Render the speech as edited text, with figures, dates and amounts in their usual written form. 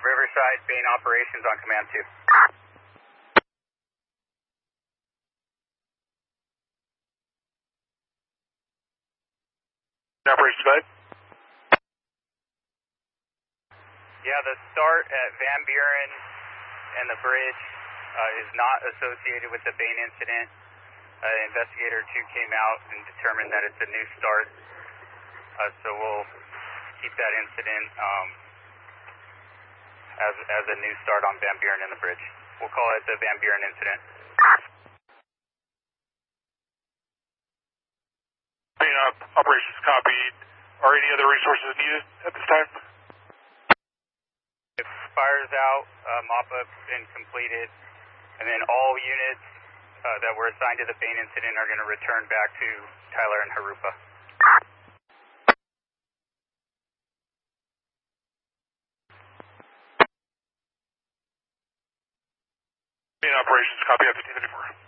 Riverside, Bane Operations on Command 2. Operations, go ahead. Yeah, the start at Van Buren and the bridge is not associated with the Bane incident. Investigator 2 came out and determined that it's a new start. So we'll keep that incident as a new start on Van Buren and the bridge. We'll call it the Van Buren incident. Bane Operations copied. Are any other resources needed at this time? If fire's out, mop-up's been completed, and then all units that were assigned to the Bane incident are going to return back to Tyler and Harupa. Bane Operations, copy at 1554.